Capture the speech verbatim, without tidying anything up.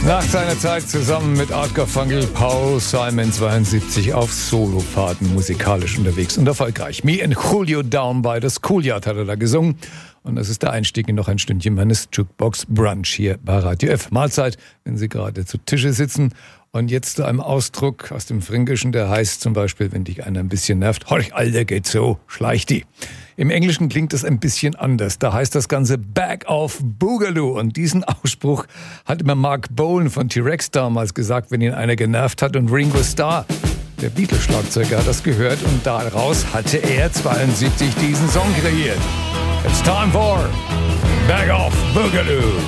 Nach seiner Zeit zusammen mit Art Garfunkel, Paul Simon zweiundsiebzig auf Solofahrten musikalisch unterwegs und erfolgreich. Me and Julio Down by the Schoolyard hat er da gesungen. Und das ist der Einstieg in noch ein Stündchen meines Jukebox Brunch hier bei Radio F. Mahlzeit, wenn Sie gerade zu Tische sitzen. Und jetzt zu einem Ausdruck aus dem Fränkischen, der heißt zum Beispiel, wenn dich einer ein bisschen nervt, horch, Alter, geht so, schleich die. Im Englischen klingt das ein bisschen anders. Da heißt das Ganze Back off Boogaloo. Und diesen Ausspruch hat immer Mark Bolan von T-Rex damals gesagt, wenn ihn einer genervt hat. Und Ringo Starr, der Beatles-Schlagzeuger, hat das gehört. Und daraus hatte er zweiundsiebzig diesen Song kreiert. It's time for Back off Boogaloo.